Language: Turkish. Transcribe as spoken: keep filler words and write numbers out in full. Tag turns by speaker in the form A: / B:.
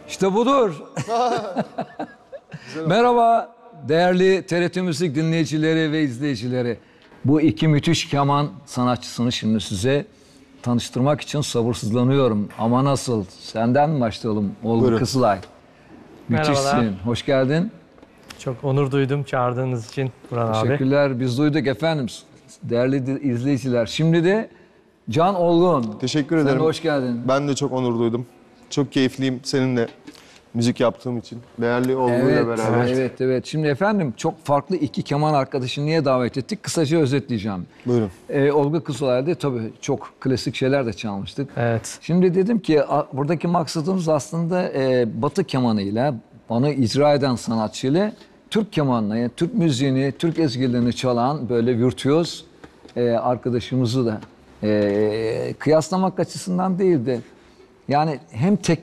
A: İşte budur. Merhaba değerli T R T Müzik dinleyicileri ve izleyicileri. Bu iki müthiş keman sanatçısını şimdi size tanıştırmak için sabırsızlanıyorum. Ama nasıl? Senden mi başlayalım Olgu
B: Buyurun.
A: Kızılay?
C: Merhabalar.
A: Müthişsin. Hoş geldin.
C: Çok onur duydum çağırdığınız için Burhan abi.
A: Teşekkürler. Biz duyduk efendim. Değerli di- izleyiciler. Şimdi de Can Olgun.
B: Teşekkür
A: Sen de
B: ederim.
A: hoş geldin.
B: Ben de çok onur duydum. Çok keyifliyim seninle müzik yaptığım için. Değerli Olgu'yla
A: Evet,
B: beraber.
A: evet, evet. Şimdi efendim çok farklı iki keman arkadaşını niye davet ettik? Kısaca özetleyeceğim.
B: Buyurun.
A: Ee, Olgu Kızılay'da tabii çok klasik şeyler de çalmıştık.
C: Evet.
A: Şimdi dedim ki a- buradaki maksadımız aslında e, Batı kemanıyla, onu icra eden sanatçıyla Türk kemanını, yani Türk müziğini, Türk ezgilerini çalan böyle virtüöz e, arkadaşımızı da e, kıyaslamak açısından değil de yani hem tek